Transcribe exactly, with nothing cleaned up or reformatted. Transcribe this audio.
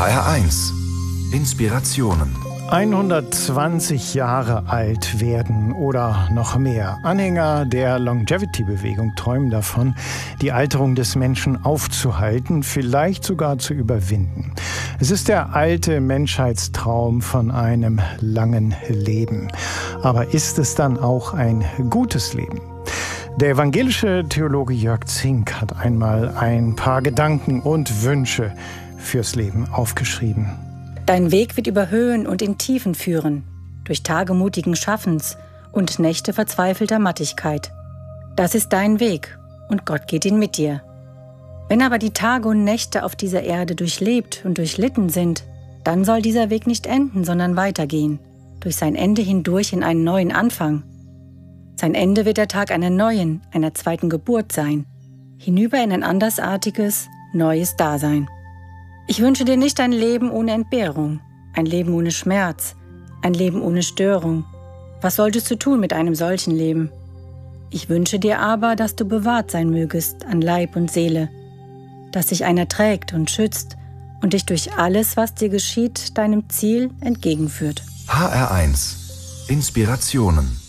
H R eins Inspirationen. hundertzwanzig Jahre alt werden oder noch mehr. Anhänger der Longevity-Bewegung träumen davon, die Alterung des Menschen aufzuhalten, vielleicht sogar zu überwinden. Es ist der alte Menschheitstraum von einem langen Leben. Aber ist es dann auch ein gutes Leben? Der evangelische Theologe Jörg Zink hat einmal ein paar Gedanken und Wünsche fürs Leben aufgeschrieben. Dein Weg wird über Höhen und in Tiefen führen, durch Tage mutigen Schaffens und Nächte verzweifelter Mattigkeit. Das ist dein Weg und Gott geht ihn mit dir. Wenn aber die Tage und Nächte auf dieser Erde durchlebt und durchlitten sind, dann soll dieser Weg nicht enden, sondern weitergehen, durch sein Ende hindurch in einen neuen Anfang. Sein Ende wird der Tag einer neuen, einer zweiten Geburt sein, hinüber in ein andersartiges, neues Dasein. Ich wünsche dir nicht ein Leben ohne Entbehrung, ein Leben ohne Schmerz, ein Leben ohne Störung. Was solltest du tun mit einem solchen Leben? Ich wünsche dir aber, dass du bewahrt sein mögest an Leib und Seele, dass dich einer trägt und schützt und dich durch alles, was dir geschieht, deinem Ziel entgegenführt. H R eins Inspirationen.